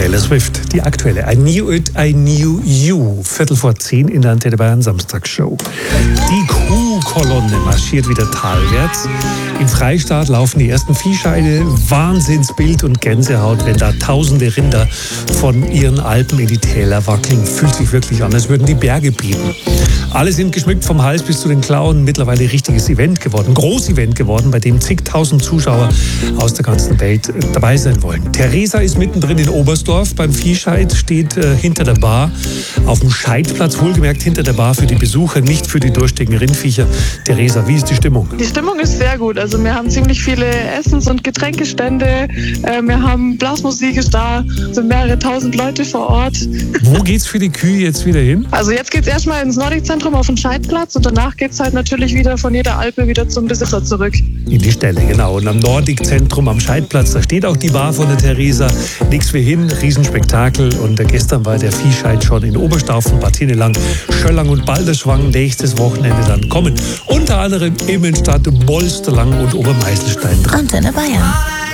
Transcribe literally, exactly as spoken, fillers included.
Taylor Swift, die aktuelle I Knew It, I Knew You. Viertel vor zehn in der Antenne Bayern Samstagsshow. Die Kuhkolonne marschiert wieder talwärts. Im Freistaat laufen die ersten Viehscheide. Wahnsinnsbild und Gänsehaut, wenn da tausende Rinder von ihren Alpen in die Täler wackeln. Fühlt sich wirklich an, als würden die Berge beben. Alle sind geschmückt vom Hals bis zu den Klauen. Mittlerweile richtiges Event geworden, Großevent geworden, bei dem zigtausend Zuschauer aus der ganzen Welt dabei sein wollen. Theresa ist mittendrin in Oberstdorf beim Viehscheid, steht äh, hinter der Bar auf dem Scheidplatz, wohlgemerkt hinter der Bar für die Besucher, nicht für die durchstigen Rindviecher. Theresa, wie ist die Stimmung? Die Stimmung ist sehr gut. Also wir haben ziemlich viele Essens- und Getränkestände. Äh, wir haben Blasmusik ist da, sind mehrere tausend Leute vor Ort. Wo geht's für die Kühe jetzt wieder hin? Also jetzt geht's erstmal ins Nordic-Zentrum auf den Scheidplatz und danach geht's halt natürlich wieder von jeder Alpe wieder zum Besitzer zurück. In die Ställe, genau. Und am Nordic-Zentrum am Scheidplatz, da steht auch die Bar von der Theresa. Nix wie hin, Riesenspektakel. Und äh, gestern war der Viehscheid schon in Oberstaufen, Bad Hinnelang, Schöllang und Balderschwang. Nächstes Wochenende dann kommen. Unter anderem Immenstadt, Bolsterlang und Obermeißelstein dran. Antenne Bayern.